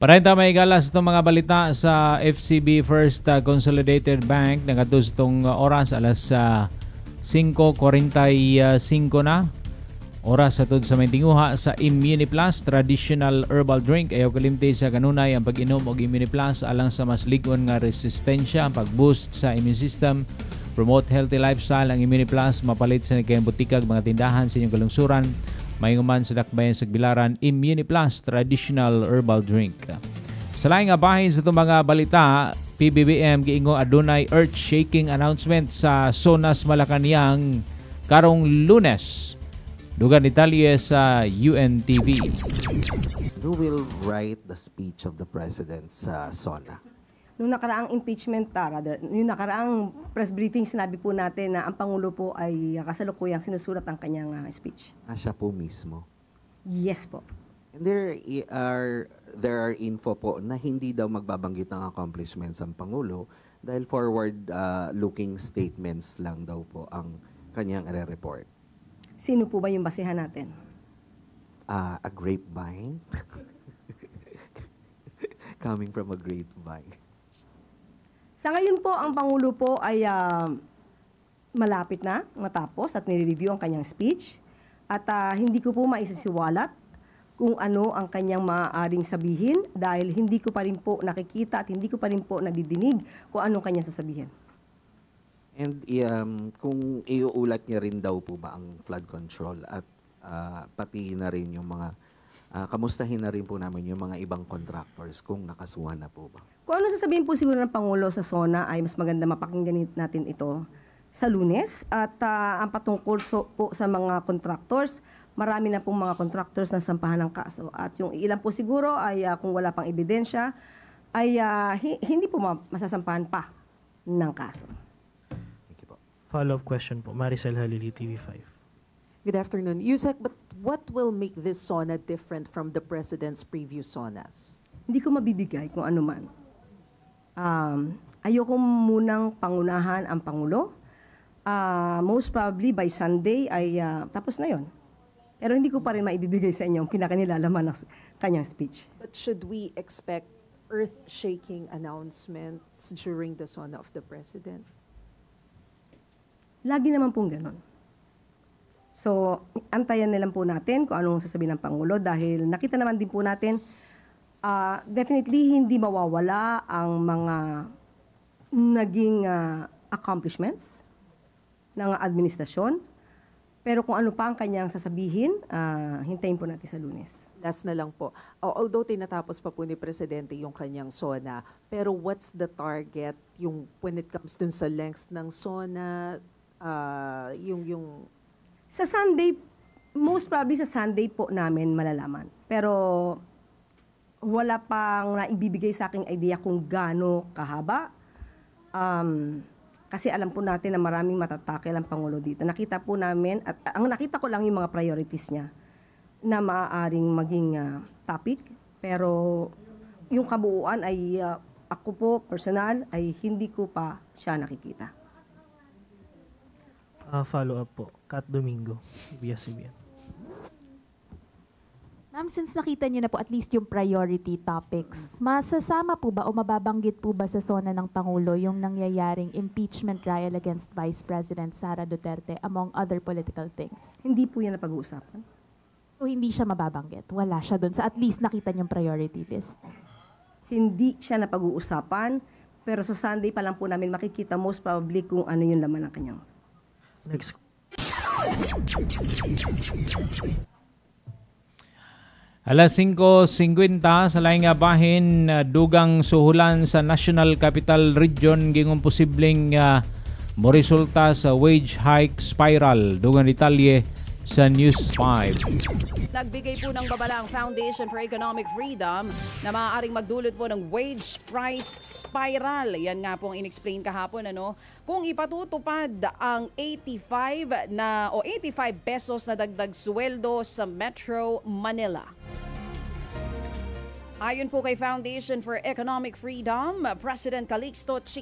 Parenta may galas itong mga balita sa FCB First Consolidated Bank. Nagatos itong oras alas 5:45 na. Oras sa sa may tinguha sa Immuniplus Traditional Herbal Drink. Ayaw kalimti sa kanunay ang pag-inom og Immuniplus alang sa mas ligon nga resistensya, pag-boost sa immune system, promote healthy lifestyle. Ang Immuniplus mapalit sa kayang butikag mga tindahan sa inyong kalungsuran. Mayunguman sa dakbayan sa Bilaran, Immuniplus Traditional Herbal Drink. Sa laing nga bahin sa itong mga balita, PBBM giingo adunay earth-shaking announcement sa Zonas Malacañang karong Lunes. Dugan detalye sa UNTV. Who will write the speech of the President sa SONA? Noong nakaraang impeachment, yung nakaraang press briefing, sinabi po natin na ang Pangulo po ay kasalukuyang sinusulat ang kanyang speech. Siya po mismo. Yes po. And there are info po na hindi daw magbabanggit ng accomplishments ang Pangulo dahil forward-looking statements lang daw po ang kanyang report. Sino po ba yung basehan natin? A grapevine? Coming from a grapevine. Sa ngayon po, ang Pangulo po ay malapit na matapos at nire-review ang kanyang speech. At hindi ko po maisisiwalat kung ano ang kanyang maaaring sabihin dahil hindi ko pa rin po nakikita at hindi ko pa rin po nadidinig kung anong kanyang sasabihin. And kung iuulat niya rin daw po ba ang flood control at pati na rin yung mga kamustahin na rin po namin yung mga ibang contractors kung nakasuhan na po ba? Kung ano sasabihin po siguro ng Pangulo sa SONA ay mas maganda mapakinggan natin ito sa Lunes. At ang patungkol po sa mga contractors, marami na pong mga contractors na sampahan ng kaso. At yung ilan po siguro ay kung wala pang ebidensya, ay hindi po masasampahan pa ng kaso. Thank you po. Follow-up question po, Maricel Halili, TV5. Good afternoon. Yusek, but what will make this SONA different from the President's previous SONAs? Hindi ko mabibigay kung ano man. Ayoko munang pangunahan ang Pangulo. Most probably by Sunday ay tapos na yon. Pero hindi ko pa rin maibibigay sa inyo ang pinakanilalaman ng kanyang speech. But should we expect earth-shaking announcements during the SONA of the President? Lagi naman pong ganon. So, antayan na lang po natin kung anong sasabihin ng Pangulo dahil nakita naman din po natin, definitely hindi mawawala ang mga naging accomplishments ng administrasyon. Pero kung ano pa ang kanyang sasabihin, hintayin po natin sa Lunes. Last na lang po. Although tinatapos pa po ni Presidente yung kanyang SONA, pero what's the target yung when it comes dun sa length ng SONA, yung Sa Sunday, most probably sa Sunday po namin malalaman. Pero wala pang naibibigay sa aking idea kung gaano kahaba. Kasi alam po natin na maraming matatakil ang Pangulo dito. Nakita po namin, at ang nakita ko lang yung mga priorities niya na maaaring maging topic. Pero yung kabuuan ay ako po, personal, ay hindi ko pa siya nakikita. Follow-up po, Kat Domingo, ABS-CBN. Ma'am, since nakita niyo na po at least yung priority topics, masasama po ba o mababanggit po ba sa SONA ng Pangulo yung nangyayaring impeachment trial against Vice President Sara Duterte among other political things? Hindi po yan na pag-uusapan. So hindi siya mababanggit? Wala siya doon sa at least nakita niyong priority list? Hindi siya na pag-uusapan, pero sa Sunday pa lang po namin makikita most probably kung ano yung laman ng kanyang. Next. Alas 5:50 sa laing nga bahin, dugang suhulan sa National Capital Region gingong posibleng moresulta sa wage hike spiral. Dugang detalye sa News 5. Nagbigay po ng babala ang Foundation for Economic Freedom na maaaring magdulot po ng wage price spiral. Yan nga pong in-explain kahapon, ano? Kung ipatutupad ang 85 pesos na dagdag sweldo sa Metro Manila. Ayon po kay Foundation for Economic Freedom, President Calixto